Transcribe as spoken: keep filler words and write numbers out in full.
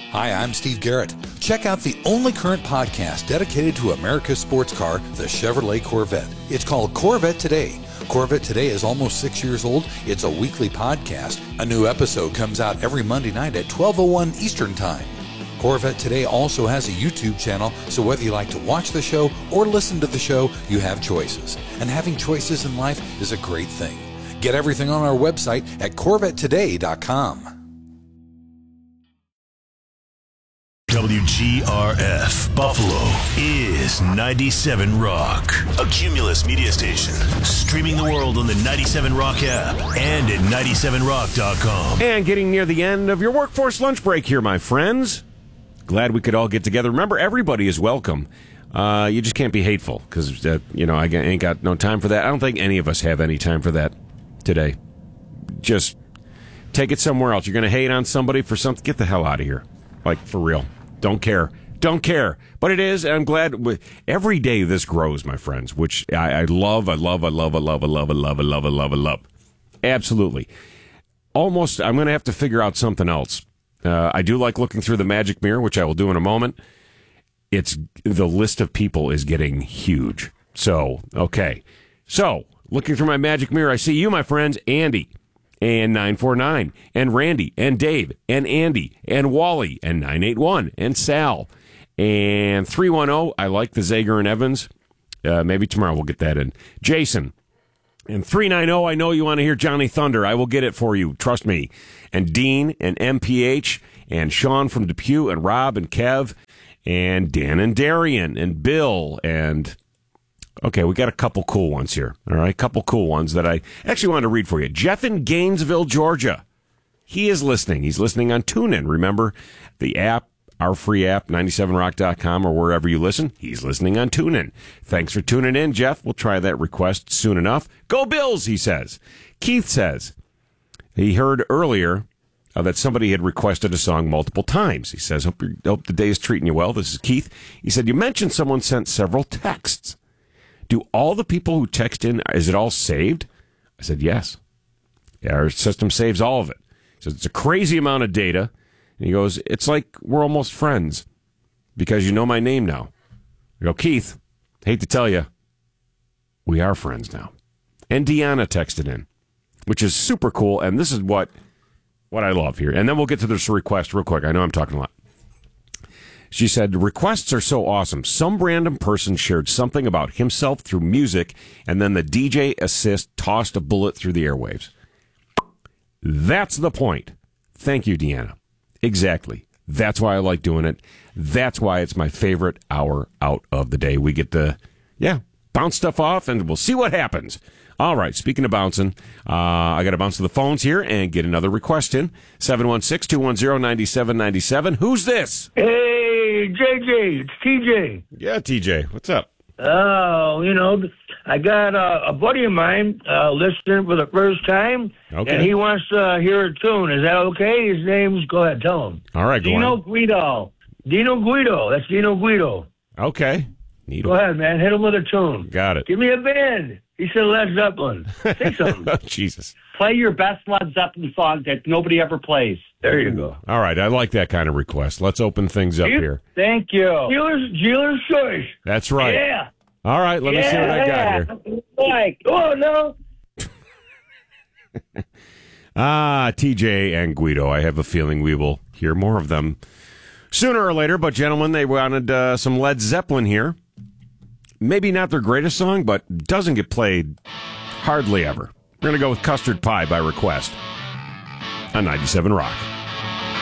Hi, I'm Steve Garrett. Check out the only current podcast dedicated to America's sports car, the Chevrolet Corvette. It's called Corvette Today. Corvette Today is almost six years old. It's a weekly podcast. A new episode comes out every Monday night at twelve oh one Eastern Time. Corvette Today also has a YouTube channel, so whether you like to watch the show or listen to the show, you have choices. And having choices in life is a great thing. Get everything on our website at corvette today dot com. W G R F Buffalo is ninety-seven Rock, a Cumulus media station, streaming the world on the ninety-seven Rock app and at ninety-seven rock dot com. And getting near the end of your workforce lunch break here, my friends. Glad we could all get together. Remember, everybody is welcome. Uh, you just can't be hateful because, uh, you know, I ain't got no time for that. I don't think any of us have any time for that today. Just take it somewhere else. You're going to hate on somebody for something? Get the hell out of here. Like, for real. Don't care. Don't care. But it is, and I'm glad. Every day this grows, my friends, which I, I love, I love, I love, I love, I love, I love, I love, I love, I love. Absolutely. Almost, I'm going to have to figure out something else. Uh, I do like looking through the magic mirror, which I will do in a moment. It's the list of people is getting huge. So, okay. So, looking through my magic mirror, I see you, my friends, Andy. And nine four nine, and Randy, and Dave, and Andy, and Wally, and nine eight one, and Sal, and three one zero, I like the Zager and Evans. Uh, maybe tomorrow we'll get that in. Jason, and three nine zero, I know you want to hear Johnny Thunder. I will get it for you, trust me. And Dean, and M P H, and Sean from Depew, and Rob, and Kev, and Dan, and Darian, and Bill, and... Okay, we got a couple cool ones here. All right, a couple cool ones that I actually wanted to read for you. Jeff in Gainesville, Georgia. He is listening. He's listening on TuneIn. Remember the app, our free app, ninety-seven rock dot com or wherever you listen. He's listening on TuneIn. Thanks for tuning in, Jeff. We'll try that request soon enough. Go Bills, he says. Keith says he heard earlier uh, that somebody had requested a song multiple times. He says, hope, hope the day is treating you well. This is Keith. He said, you mentioned someone sent several texts. Do all the people who text in, is it all saved? I said, yes. Yeah, our system saves all of it. He says, it's a crazy amount of data. And he goes, it's like we're almost friends because you know my name now. I go, Keith, hate to tell you, we are friends now. And Deanna texted in, which is super cool. And this is what, what I love here. And then we'll get to this request real quick. I know I'm talking a lot. She said, requests are so awesome. Some random person shared something about himself through music, and then the D J assist tossed a bullet through the airwaves. That's the point. Thank you, Deanna. Exactly. That's why I like doing it. That's why it's my favorite hour out of the day. We get to, yeah, bounce stuff off, and we'll see what happens. All right, speaking of bouncing, uh, I got to bounce to the phones here and get another request in. seven one six, two one zero, nine seven nine seven. Who's this? Hey, J J, it's T J. Yeah, T J, what's up? Oh, you know, I got uh, a buddy of mine uh, listening for the first time, okay. And he wants to hear a tune. Is that okay? His name's, go ahead, tell him. All right, go Dino on. Guido. Dino Guido. That's Dino Guido. Okay. Neat. Go ahead, man. Hit him with a tune. Got it. Give me a band. He said Led Zeppelin. Say something. Oh, Jesus. Play your best Led Zeppelin song that nobody ever plays. There you go. All right, I like that kind of request. Let's open things up You- here. Thank you. Dealer's, dealer's choice. That's right. Yeah. All right, let me see what I got here. Like, oh, no. Ah, T J and Guido. I have a feeling we will hear more of them sooner or later. But, gentlemen, they wanted uh, some Led Zeppelin here. Maybe not their greatest song, but doesn't get played hardly ever. We're going to go with Custard Pie by request on ninety-seven Rock.